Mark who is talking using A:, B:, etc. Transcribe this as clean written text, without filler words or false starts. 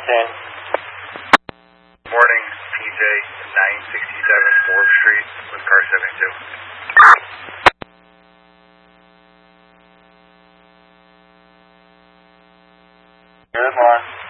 A: 10.
B: Morning, PJ, 967 4th Street with car 72.
A: Good morning.